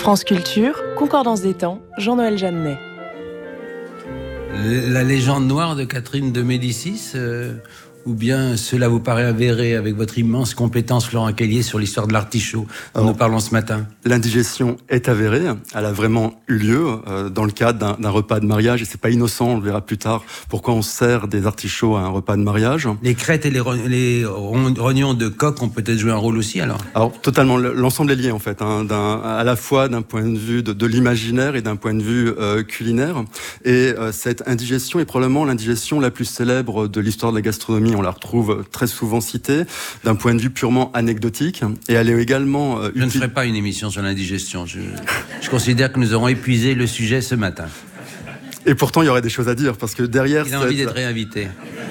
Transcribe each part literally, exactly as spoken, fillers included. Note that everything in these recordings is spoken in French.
France Culture, Concordance des temps, Jean-Noël Jeannet. La légende noire de Catherine de Médicis, euh, ou bien cela vous paraît avéré avec votre immense compétence, Laurent Kellier, sur l'histoire de l'artichaut dont nous parlons ce matin? L'indigestion est avérée, elle a vraiment eu lieu euh, dans le cadre d'un, d'un repas de mariage, et c'est pas innocent, on le verra plus tard, pourquoi on sert des artichauts à un repas de mariage. Les crêtes et les, re- les rognons de coq ont peut-être joué un rôle aussi, alors? Alors, totalement, l'ensemble est lié en fait, hein, d'un, à la fois d'un point de vue de, de l'imaginaire et d'un point de vue euh, culinaire. Et euh, cette indigestion est probablement l'indigestion la plus célèbre de l'histoire de la gastronomie. On la retrouve très souvent citée, d'un point de vue purement anecdotique. Et elle est également... Euh, je ne ferai pas une émission sur l'indigestion. Je, je considère que nous aurons épuisé le sujet ce matin. Et pourtant, il y aurait des choses à dire, parce que derrière... Il a cette... envie d'être réinvité.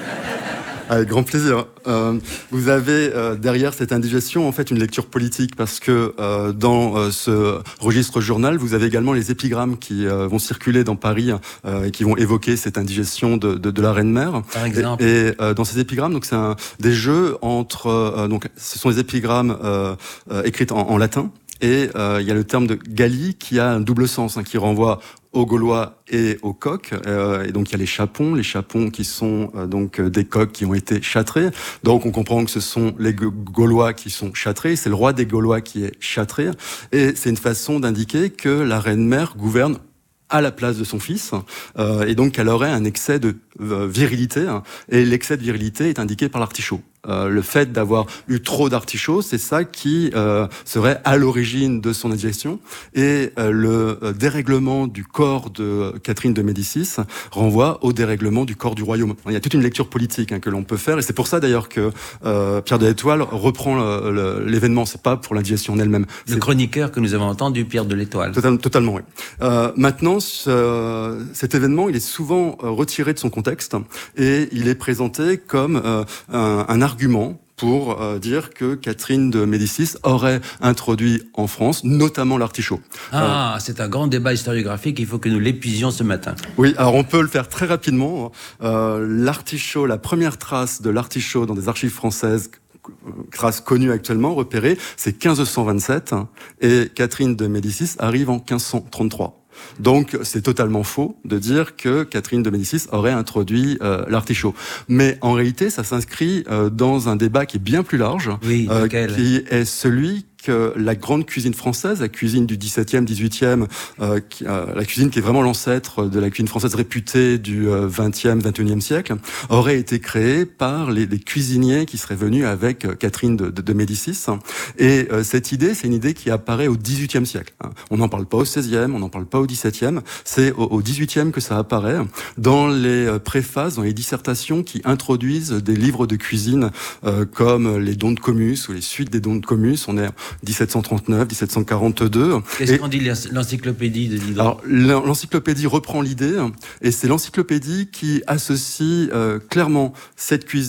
Avec grand plaisir. Euh, vous avez euh, derrière cette indigestion en fait une lecture politique, parce que euh, dans euh, ce registre journal, vous avez également les épigrammes qui euh, vont circuler dans Paris euh, et qui vont évoquer cette indigestion de, de, de la Reine-Mère. Par exemple. Et, et euh, dans ces épigrammes, donc c'est un, des jeux entre euh, donc ce sont des épigrammes euh, euh, écrites en, en latin. Et euh, il y a le terme de Gallie qui a un double sens, hein, qui renvoie aux Gaulois et aux coqs. Euh, et donc il y a les chapons, les chapons qui sont euh, donc euh, des coqs qui ont été châtrés. Donc on comprend que ce sont les Gaulois qui sont châtrés. C'est le roi des Gaulois qui est châtré. Et c'est une façon d'indiquer que la reine-mère gouverne à la place de son fils, euh, et donc qu'elle aurait un excès de euh, virilité, hein, et l'excès de virilité est indiqué par l'artichaut. Euh, le fait d'avoir eu trop d'artichauts, c'est ça qui euh, serait à l'origine de son indigestion. Et euh, le euh, dérèglement du corps de Catherine de Médicis renvoie au dérèglement du corps du royaume. Il y a toute une lecture politique hein, que l'on peut faire, et c'est pour ça d'ailleurs que euh, Pierre de l'Étoile reprend le, le, l'événement. C'est pas pour l'indigestion en elle-même. Le c'est... chroniqueur que nous avons entendu, Pierre de l'Étoile. Total, totalement, oui. Euh, maintenant, ce, cet événement, il est souvent retiré de son contexte et il est présenté comme euh, un, un argument pour euh, dire que Catherine de Médicis aurait introduit en France, notamment l'artichaut. Ah, euh, c'est un grand débat historiographique, il faut que nous l'épuisions ce matin. Oui, alors on peut le faire très rapidement. Euh, l'artichaut, la première trace de l'artichaut dans des archives françaises, trace connue actuellement, repérée, c'est quinze cent vingt-sept, hein, et Catherine de Médicis arrive en quinze cent trente-trois. Donc c'est totalement faux de dire que Catherine de Médicis aurait introduit euh, l'artichaut. Mais en réalité, ça s'inscrit euh, dans un débat qui est bien plus large, oui, euh, qui est celui que la grande cuisine française, la cuisine du dix-septième, dix-huitième, euh, qui, euh, la cuisine qui est vraiment l'ancêtre de la cuisine française réputée du euh, vingtième, vingt et unième siècle, aurait été créée par les, les cuisiniers qui seraient venus avec euh, Catherine de, de, de Médicis. Et euh, cette idée, c'est une idée qui apparaît au dix-huitième siècle. Hein. On n'en parle pas au seizième, on n'en parle pas au dix-septième, c'est au, au dix-huitième que ça apparaît dans les euh, préfaces, dans les dissertations qui introduisent des livres de cuisine euh, comme les Dons de Comus ou les suites des Dons de Comus. On est dix-sept cent trente-neuf, dix-sept cent quarante-deux. Qu'est-ce et, qu'en dit l'encyclopédie de Diderot? Alors, l'encyclopédie reprend l'idée, et c'est l'encyclopédie qui associe euh, clairement cette cuisine